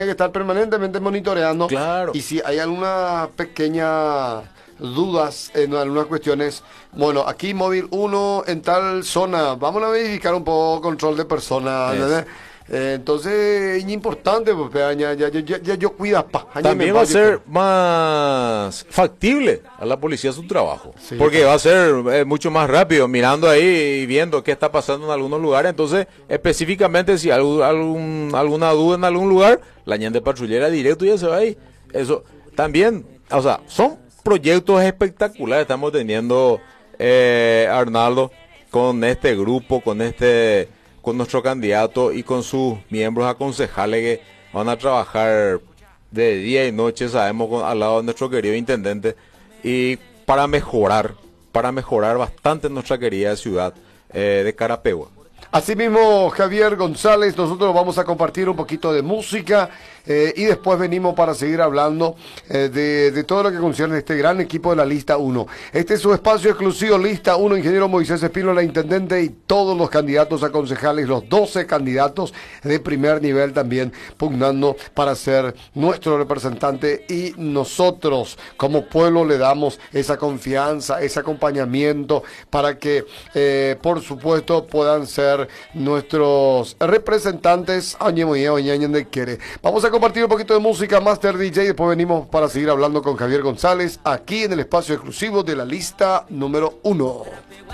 que estar permanentemente monitoreando. Claro. Y si hay alguna pequeña dudas en algunas cuestiones, bueno, aquí móvil 1 en tal zona, vamos a verificar un poco control de personas, ¿entendés? Entonces es importante, pues, ya yo cuida, pa. También va a ser más factible a la policía su trabajo, Sí, porque va a ser mucho más rápido, mirando ahí y viendo qué está pasando en algunos lugares. Entonces, específicamente, si hay alguna duda en algún lugar, la ñande patrullera directo ya se va ahí. Eso también, o sea, son proyectos espectaculares estamos teniendo, Arnaldo, con este grupo, con nuestro candidato y con sus miembros a concejales que van a trabajar de día y noche, sabemos, al lado de nuestro querido intendente, y para mejorar bastante nuestra querida ciudad de Carapegua. Asimismo, Javier González, nosotros vamos a compartir un poquito de música y después venimos para seguir hablando de todo lo que concierne a este gran equipo de la Lista 1. Este es su espacio exclusivo, Lista 1, ingeniero Moisés Espínola, intendente, y todos los candidatos a concejales, los 12 candidatos de primer nivel también pugnando para ser nuestro representante, y nosotros como pueblo le damos esa confianza, ese acompañamiento para que, por supuesto, puedan ser nuestros representantes. Vamos a compartir un poquito de música, Master DJ, después venimos para seguir hablando con Javier González aquí en el espacio exclusivo de la Lista número 1.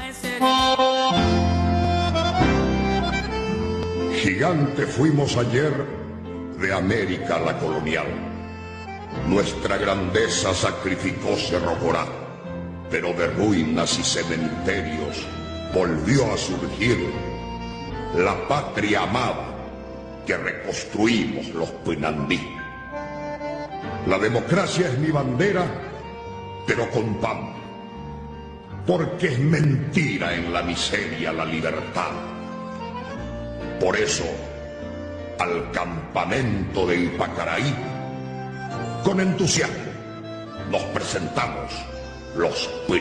Gigante fuimos ayer de América la colonial. Nuestra grandeza sacrificó Cerro Corá, pero de ruinas y cementerios volvió a surgir la patria amada que reconstruimos los Pinandí. La democracia es mi bandera, pero con pan, porque es mentira en la miseria la libertad. Por eso, al campamento de Ipacaraí, con entusiasmo, nos presentamos los